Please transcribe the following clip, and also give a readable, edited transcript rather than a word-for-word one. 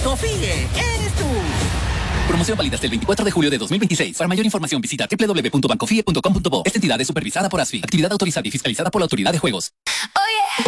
Confíe, eres tú. Promoción válida hasta el 24 de julio de 2026. Para mayor información visita www.bancofie.com.bo. Esta entidad es supervisada por ASFI. Actividad autorizada y fiscalizada por la Autoridad de Juegos.